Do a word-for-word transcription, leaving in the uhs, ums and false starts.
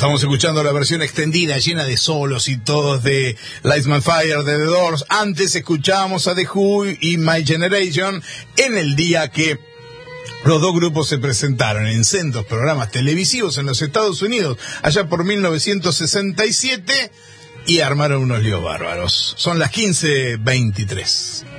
Estamos escuchando la versión extendida, llena de solos y todos de Lights My Fire de The Doors. Antes escuchábamos a The Who y My Generation en el día que los dos grupos se presentaron en sendos programas televisivos en los Estados Unidos, allá por mil novecientos sesenta y siete, y armaron unos líos bárbaros. Son las quince veintitrés.